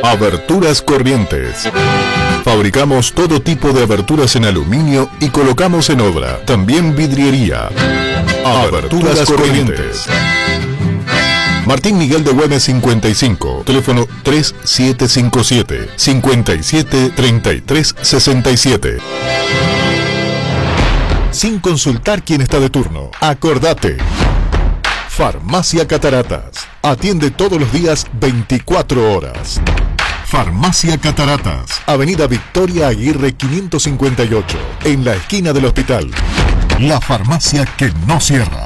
Aberturas Corrientes. Fabricamos todo tipo de aberturas en aluminio y colocamos en obra. También vidriería. Aberturas Corrientes. Martín Miguel de Güemes 55, teléfono 3757-573367. Sin consultar quién está de turno, acordate. Farmacia Cataratas. Atiende todos los días 24 horas. Farmacia Cataratas, Avenida Victoria Aguirre 558, en la esquina del hospital. La farmacia que no cierra.